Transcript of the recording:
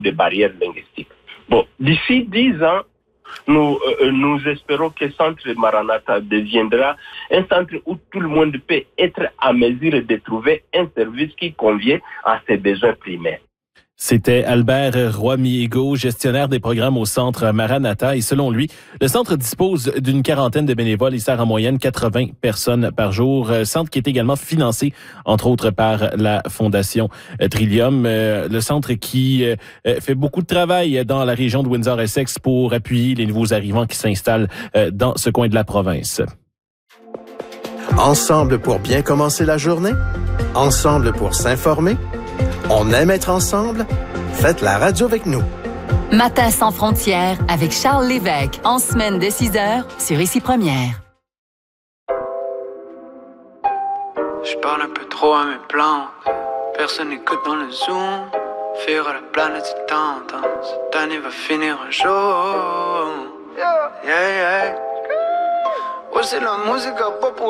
des barrières linguistiques. Bon, d'ici 10 ans, nous espérons que le centre Maranatha deviendra un centre où tout le monde peut être à mesure de trouver un service qui convient à ses besoins primaires. C'était Albert Roy-Miego, gestionnaire des programmes au Centre Maranatha. Et selon lui, le centre dispose d'une quarantaine de bénévoles. Il sert en moyenne 80 personnes par jour. Centre qui est également financé, entre autres, par la Fondation Trillium. Le centre qui fait beaucoup de travail dans la région de Windsor-Essex pour appuyer les nouveaux arrivants qui s'installent dans ce coin de la province. Ensemble pour bien commencer la journée? Ensemble pour s'informer? On aime être ensemble? Faites la radio avec nous. Matin sans frontières avec Charles Lévesque, en semaine de 6h sur Ici Première. Je parle un peu trop à mes plans. Personne n'écoute dans le Zoom. Faire à la planète du temps. Cette année va finir un jour. Yeah, yeah. Ouais, c'est la musique à pas pour